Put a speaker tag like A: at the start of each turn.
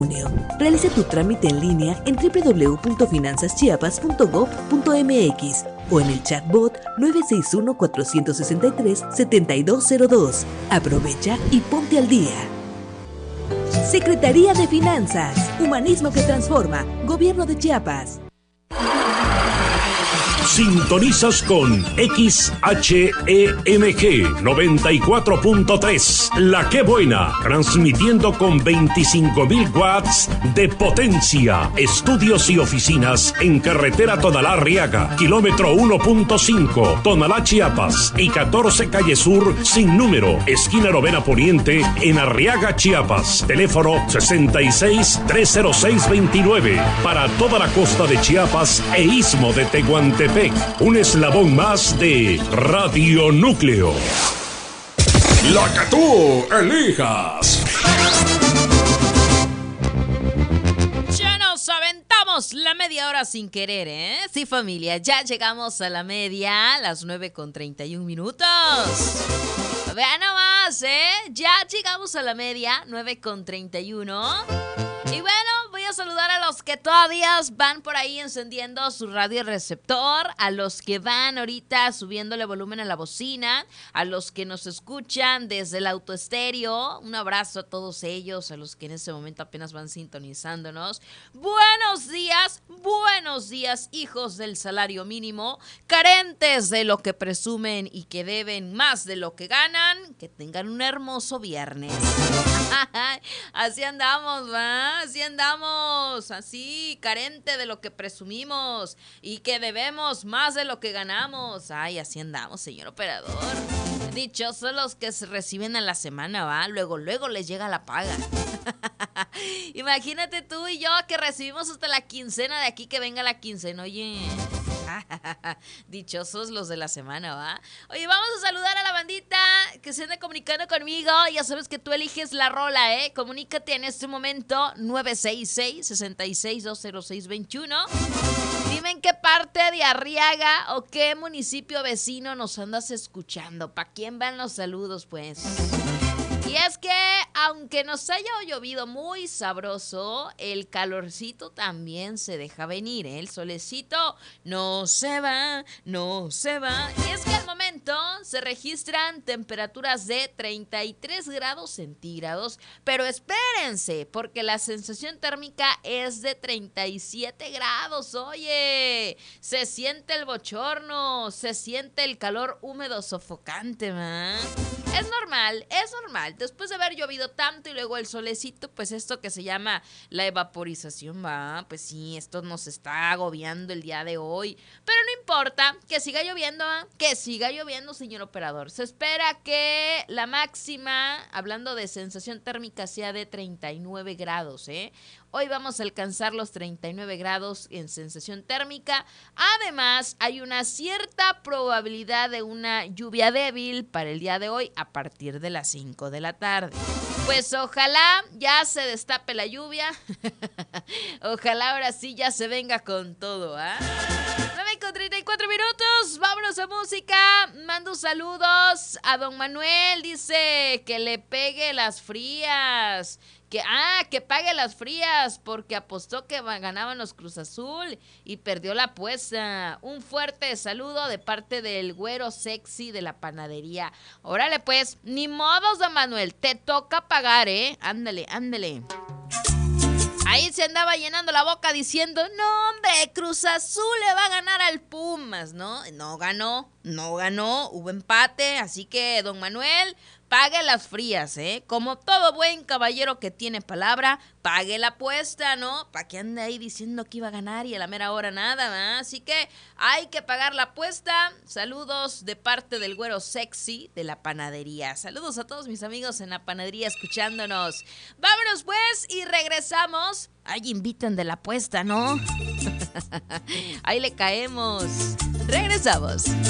A: Realiza tu trámite en línea en www.finanzaschiapas.gov.mx o en el chatbot 961-463-7202. Aprovecha y ponte al día. Secretaría de Finanzas, Humanismo que Transforma, Gobierno de Chiapas.
B: Sintonizas con XHEMG 94.3, La Que Buena, transmitiendo con 25.000 watts de potencia. Estudios y oficinas en carretera Tonalá-Arriaga, kilómetro 1.5, Tonalá, Chiapas, y 14 Calle Sur, sin número, esquina Novena Poniente, en Arriaga, Chiapas. Teléfono 66-306-29, para toda la costa de Chiapas e istmo de Tehuantepec. Un eslabón más de Radio Núcleo. La que tú elijas.
C: Ya nos aventamos la media hora sin querer, ¿eh? Sí, familia, ya llegamos a la media, las 9:31. Vean nomás, ¿eh? Ya llegamos a la media, 9:31. Y bueno, voy a saludar a los que todavía van por ahí encendiendo su radio receptor, a los que van ahorita subiéndole volumen a la bocina, a los que nos escuchan desde el autoestéreo. Un abrazo a todos ellos, a los que en ese momento apenas van sintonizándonos. Buenos días, hijos del salario mínimo, carentes de lo que presumen y que deben más de lo que ganan. Que tengan un hermoso viernes. Así andamos, ¿va? Así andamos, así, carente de lo que presumimos y que debemos más de lo que ganamos. Ay, así andamos, señor operador. Dichosos los que se reciben a la semana, ¿va? Luego les llega la paga. Imagínate tú y yo que recibimos hasta la quincena de aquí, que venga la quincena, oye. Dichosos los de la semana, ¿va? Oye, vamos a saludar a la bandita que se anda comunicando conmigo. Ya sabes que tú eliges la rola, ¿eh? Comunícate en este momento, 966-66-20621. Dime en qué parte de Arriaga o qué municipio vecino nos andas escuchando. ¿Para quién van los saludos, pues? Y es que, aunque nos haya llovido muy sabroso, el calorcito también se deja venir, ¿eh? El solecito no se va. Y es que al momento se registran temperaturas de 33 grados centígrados, pero espérense, porque la sensación térmica es de 37 grados, oye. Se siente el bochorno, se siente el calor húmedo sofocante, ¿va? Es normal. Después de haber llovido tanto y luego el solecito, pues esto que se llama la evaporización, va, pues sí, esto nos está agobiando el día de hoy. Pero no importa, que siga lloviendo, señor operador. Se espera que la máxima, hablando de sensación térmica, sea de 39 grados, ¿eh? Hoy vamos a alcanzar los 39 grados en sensación térmica. Además, hay una cierta probabilidad de una lluvia débil para el día de hoy a partir de las 5 de la tarde. Pues ojalá ya se destape la lluvia. Ojalá ahora sí ya se venga con todo, ¿ah? 9:34. Vámonos a música. Mando saludos a don Manuel. Dice que le pegue las frías. Que pague las frías porque apostó que ganaban los Cruz Azul y perdió la apuesta. Un fuerte saludo de parte del güero sexy de la panadería. Órale pues, ni modos, don Manuel, te toca pagar, ¿eh? Ándale. Ahí se andaba llenando la boca diciendo, no hombre, Cruz Azul le va a ganar al Pumas, ¿no? No ganó, hubo empate, así que don Manuel, pague las frías, ¿eh? Como todo buen caballero que tiene palabra, pague la apuesta, ¿no? ¿Para qué ande ahí diciendo que iba a ganar y a la mera hora nada, ¿verdad? Así que hay que pagar la apuesta. Saludos de parte del güero sexy de la panadería. Saludos a todos mis amigos en la panadería escuchándonos. Vámonos pues y regresamos. Ay, invitan de la apuesta, ¿no? Ahí le caemos. Regresamos.